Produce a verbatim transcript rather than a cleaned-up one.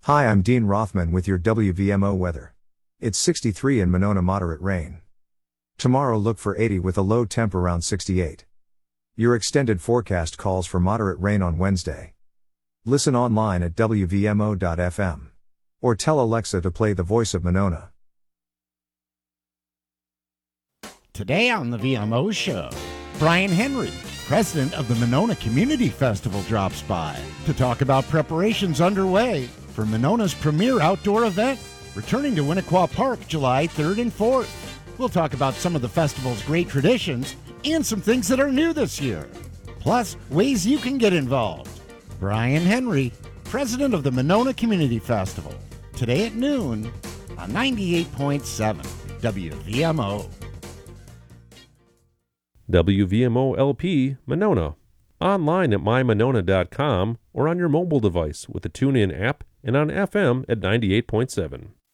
Hi, I'm Dean Rothman with your W V M O weather. It's sixty-three in Monona, moderate rain. Tomorrow look for eighty with a low temp around sixty-eight. Your extended forecast calls for moderate rain on Wednesday. Listen online at W V M O dot F M. Or tell Alexa to play The Voice of Monona. Today on the V M O Show, Brian Henry, president of the Monona Community Festival, drops by to talk about preparations underway for Monona's premier outdoor event, returning to Winnequa Park July third and fourth. We'll talk about some of the festival's great traditions and some things that are new this year, plus ways you can get involved. Brian Henry, president of the Monona Community Festival, today at noon on ninety-eight point seven W V M O. W V M O L P Monona. Online at my monona dot com or on your mobile device with the TuneIn app and on F M at ninety-eight point seven.